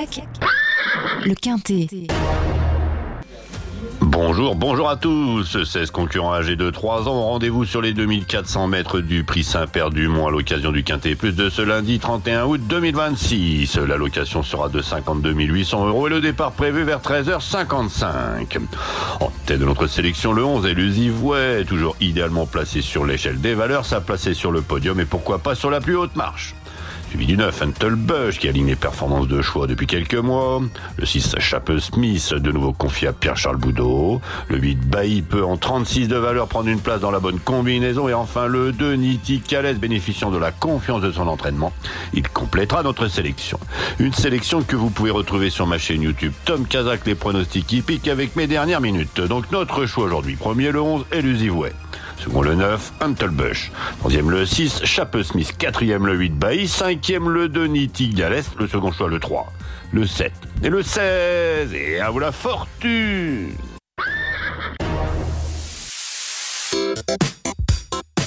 sec, le quintet. Bonjour à tous. 16 concurrents âgés de 3 ans. Rendez-vous sur les 2400 mètres du prix Saint-Père-du-Mont à l'occasion du Quintet Plus de ce lundi 31 août 2026. L'allocation sera de 52 800 € et le départ prévu vers 13h55. En tête de notre sélection, le 11 Elusive Way, toujours idéalement placé sur l'échelle des valeurs, sa placé sur le podium et pourquoi pas sur la plus haute marche. Suivi du 9, Untle Bush, qui aligne les performances de choix depuis quelques mois. Le 6, Chapeau Smith, de nouveau confié à Pierre-Charles Boudot. Le 8, Bailly peut en 36 de valeur prendre une place dans la bonne combinaison. Et enfin, le 2, Niti Calès, bénéficiant de la confiance de son entraînement. Il complétera notre sélection. Une sélection que vous pouvez retrouver sur ma chaîne YouTube Tom Kazak, les pronostics hippiques avec mes dernières minutes. Donc notre choix aujourd'hui. Premier, le 11, Elusive Way. Second, le 9, Untle Bush. Troisième, le 6, Chapeau Smith. Quatrième, le 8, Bailly. Cinquième, le 2, Niti Galès. Le second choix, le 3, le 7 et le 16. Et à vous la fortune!